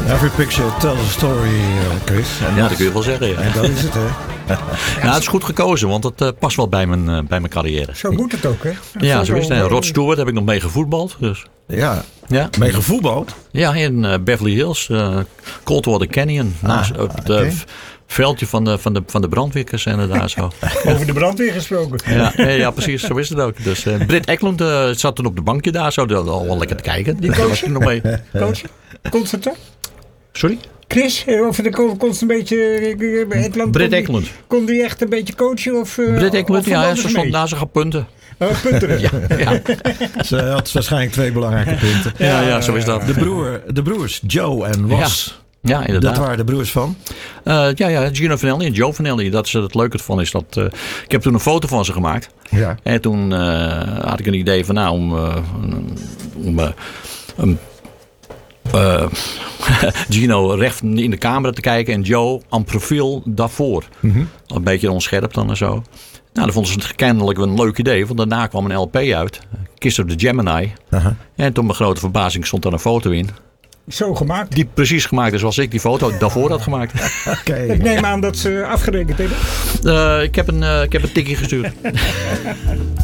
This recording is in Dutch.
Every picture tells a story, Chris. Ja, dat kun je wel zeggen. Ja. En dat is het, hè? Ja, het is goed gekozen, want het past wel bij mijn carrière. Zo moet het ook, hè? Ja, zo is het. Rod Stewart heb ik nog mee gevoetbald. Dus. Ja. Ja. Mee gevoetbald? Ja, in Beverly Hills, Coldwater Canyon. Op het veldje van de brandweerkazerne daar zo. Over de brandweer gesproken. Ja, precies. Zo is het ook. Dus Britt Eklund zat toen op de bankje daar zo. Al wel lekker te kijken. Die coach? Was nog mee. Coach? Komt het toch? Sorry? Chris, of kon een beetje... Britt Eklund. Kon die echt een beetje coachen? Britt Eklund, ja, ze stond naast zich op punten. Punten. Ja. Ze had waarschijnlijk 2 belangrijke punten. Ja, zo is dat. De broers, Joe en Ross. Ja, inderdaad. Dat waren de broers van? Gino Vanelli en Joe Vanelli. Dat is het leuke van is dat... ik heb toen een foto van ze gemaakt. Ja. En toen had ik een idee van Gino recht in de camera te kijken en Joe aan profiel daarvoor. Mm-hmm. Een beetje onscherp dan en zo. Nou, dan vonden ze het kennelijk een leuk idee. Want daarna kwam een LP uit. Kiss of the Gemini. Uh-huh. En tot mijn grote verbazing stond daar een foto in. Zo gemaakt? Die precies gemaakt is zoals ik die foto daarvoor had gemaakt. Okay. Ik neem aan dat ze afgerekend hebben. Ik heb een tikkie gestuurd.